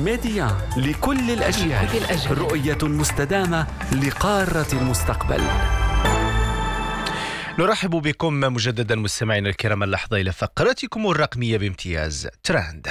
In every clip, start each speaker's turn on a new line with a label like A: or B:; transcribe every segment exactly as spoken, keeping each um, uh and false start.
A: ميديان لكل الأجيال، رؤية مستدامة لقارة المستقبل.
B: نرحب بكم مجددا مستمعينا الكرام، اللحظة إلى فقرتكم الرقمية بامتياز ترند.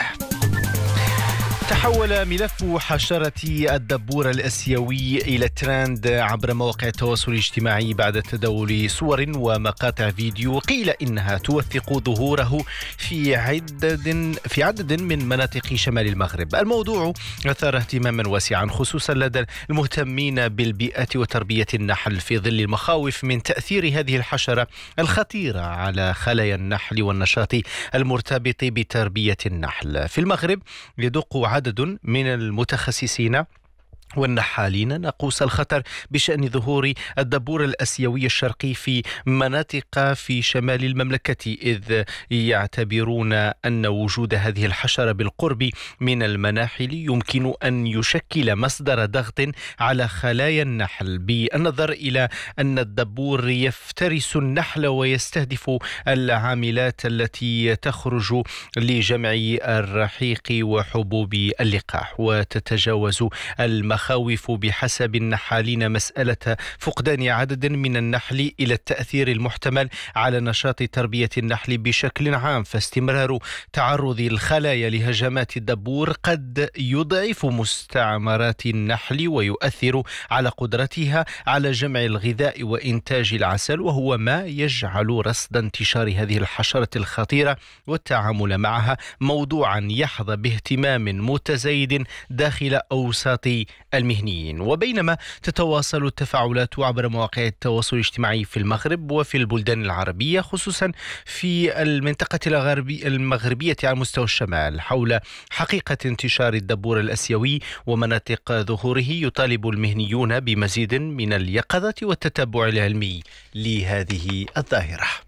B: تحول ملف حشرة الدبور الآسيوي إلى ترند عبر مواقع التواصل الاجتماعي بعد تداول صور ومقاطع فيديو قيل إنها توثق ظهوره في عدد في عدد من مناطق شمال المغرب. الموضوع أثار اهتماما واسعا خصوصا لدى المهتمين بالبيئة وتربية النحل في ظل المخاوف من تأثير هذه الحشرة الخطيرة على خلايا النحل والنشاط المرتبط بتربية النحل. في المغرب يدق عدد من المتخصصين والنحالين ناقوس الخطر بشأن ظهور الدبور الآسيوي الشرقي في مناطق في شمال المملكة، إذ يعتبرون أن وجود هذه الحشرة بالقرب من المناحل يمكن أن يشكل مصدر ضغط على خلايا النحل، بالنظر إلى أن الدبور يفترس النحل ويستهدف العاملات التي تخرج لجمع الرحيق وحبوب اللقاح. وتتجاوز المخاوف خوف بحسب النحالين مسألة فقدان عدد من النحل إلى التأثير المحتمل على نشاط تربية النحل بشكل عام، فاستمرار تعرض الخلايا لهجمات الدبور قد يضعف مستعمرات النحل ويؤثر على قدرتها على جمع الغذاء وإنتاج العسل، وهو ما يجعل رصد انتشار هذه الحشرة الخطيرة والتعامل معها موضوعا يحظى باهتمام متزايد داخل أوساط المهنيين. وبينما تتواصل التفاعلات عبر مواقع التواصل الاجتماعي في المغرب وفي البلدان العربية خصوصا في المنطقة المغربية على مستوى الشمال حول حقيقة انتشار الدبور الآسيوي ومناطق ظهوره، يطالب المهنيون بمزيد من اليقظة والتتبع العلمي لهذه الظاهرة.